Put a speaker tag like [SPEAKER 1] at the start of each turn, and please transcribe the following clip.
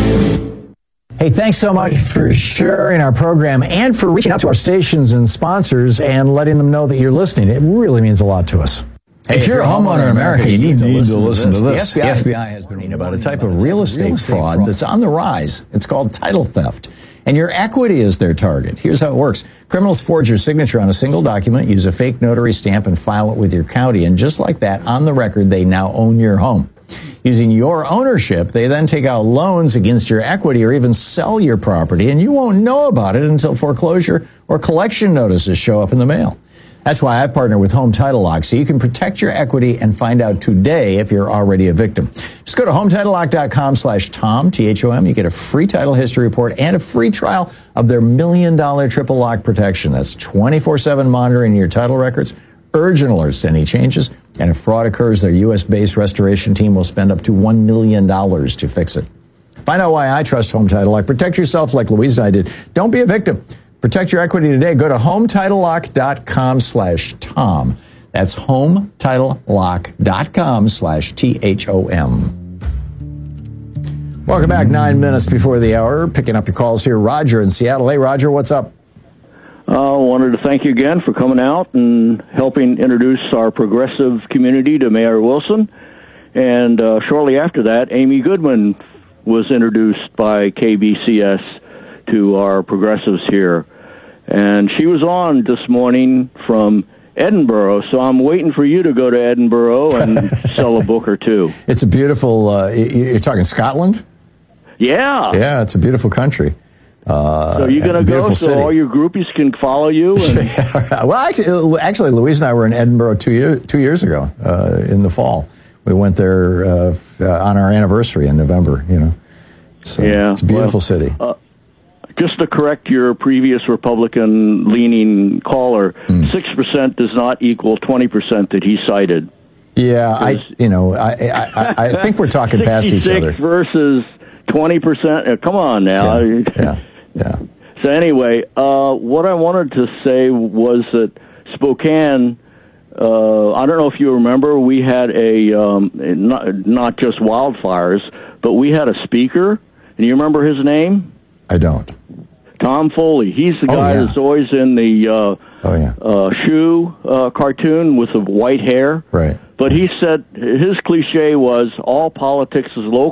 [SPEAKER 1] Hey, thanks so much for sharing our program and for reaching out to our stations and sponsors and letting them know that you're listening. It really means a lot to us.
[SPEAKER 2] Hey, if you're a homeowner in America, you need to listen to this. The FBI has been reading about a type of real estate fraud that's on the rise. It's called title theft. And your equity is their target. Here's how it works. Criminals forge your signature on a single document, use a fake notary stamp, and file it with your county. And just like that, on the record, they now own your home. Using your ownership, they then take out loans against your equity or even sell your property, and you won't know about it until foreclosure or collection notices show up in the mail. That's why I partner with Home Title Lock, so you can protect your equity and find out today if you're already a victim. Just go to HometitleLock.com/Tom, T-H-O-M. You get a free title history report and a free trial of their $1 million triple lock protection. That's 24/7 monitoring your title records, urgent alerts to any changes, and if fraud occurs, their U.S.-based restoration team will spend up to $1 million to fix it. Find out why I trust Home Title Lock. Protect yourself like Louise and I did. Don't be a victim. Protect your equity today. Go to HometitleLock.com/Tom. That's HometitleLock.com/THOM. Welcome back. 9 minutes before the hour. Picking up your calls here. Roger in Seattle. Hey, Roger, what's up?
[SPEAKER 3] I wanted to thank you again for coming out and helping introduce our progressive community to Mayor Wilson. And shortly after that, Amy Goodman was introduced by KBCS to our progressives here. And she was on this morning from Edinburgh, so I'm waiting for you to go to Edinburgh and sell a book or two.
[SPEAKER 1] It's a beautiful, you're talking Scotland?
[SPEAKER 3] Yeah.
[SPEAKER 1] Yeah, it's a beautiful country.
[SPEAKER 3] So you're going to go so all your groupies can follow you? And
[SPEAKER 1] Well, actually, Louise and I were in Edinburgh 2 years ago in the fall. We went there on our anniversary in November, you know. So
[SPEAKER 3] yeah,
[SPEAKER 1] it's a beautiful city.
[SPEAKER 3] Just to correct your previous Republican-leaning caller, 6% does not equal 20% that he cited.
[SPEAKER 1] Yeah, I think we're talking past each other.
[SPEAKER 3] 66 versus 20%. Come on now.
[SPEAKER 1] Yeah.
[SPEAKER 3] So anyway, what I wanted to say was that Spokane, I don't know if you remember, we had not just wildfires, but we had a speaker, and you remember his name?
[SPEAKER 1] I don't.
[SPEAKER 3] Tom Foley. He's the guy that's always in the shoe cartoon with the white hair.
[SPEAKER 1] Right.
[SPEAKER 3] But he said his cliche was all politics is local.